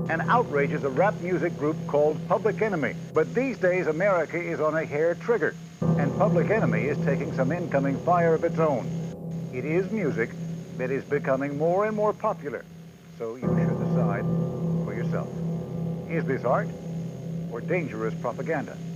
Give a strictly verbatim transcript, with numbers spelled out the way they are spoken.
and outrages a rap music group called Public Enemy. But these days, America is on a hair trigger, and Public Enemy is taking some incoming fire of its own. It is music that is becoming more and more popular, so you should decide for yourself. Is this art or dangerous propaganda?